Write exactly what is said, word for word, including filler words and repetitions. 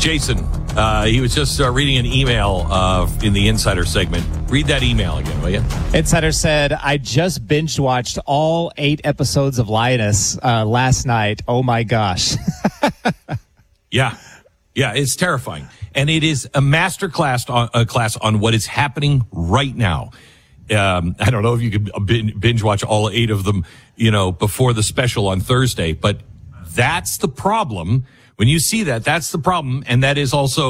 Jason, uh, he was just uh, reading an email uh, in the Insider segment. Read that email again, will you? Insider said, I just binge watched all eight episodes of Lioness uh, last night. Oh, my gosh. Yeah. Yeah, it's terrifying. And it is a master class on, a class on what is happening right now. Um, I don't know if you could binge watch all eight of them, you know, before the special on Thursday, but that's the problem. When you see that, that's the problem. And that is also